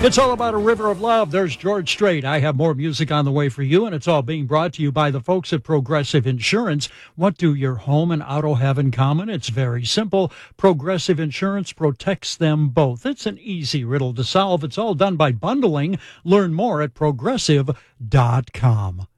It's all about a river of love. There's George Strait. I have more music on the way for you, and it's all being brought to you by the folks at Progressive Insurance. What do your home and auto have in common? It's very simple. Progressive Insurance protects them both. It's an easy riddle to solve. It's all done by bundling. Learn more at progressive.com.